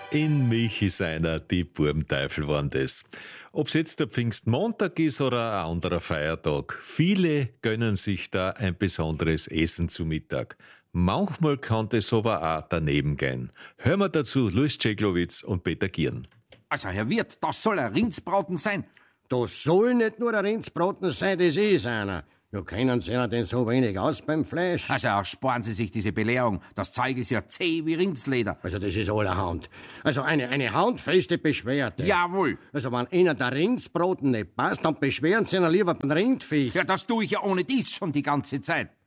In mich ist einer, die Burmteufel waren das. Ob's jetzt der Pfingstmontag ist oder ein anderer Feiertag, viele gönnen sich da ein besonderes Essen zu Mittag. Manchmal kann das aber auch daneben gehen. Hören wir dazu Luis Ceglowitz und Peter Gieren. Also, Herr Wirt, das soll ein Rindsbraten sein. Das soll nicht nur ein Rindsbraten sein, das ist einer. Ja, kennen Sie denn so wenig aus beim Fleisch? Also, ersparen Sie sich diese Belehrung. Das Zeug ist ja zäh wie Rindsleder. Also, das ist allerhand. Also, eine handfeste Beschwerde. Jawohl. Also, wenn Ihnen der Rindsbraten nicht passt, dann beschweren Sie ihn lieber beim Rindviech. Ja, das tue ich ja ohne dies schon die ganze Zeit.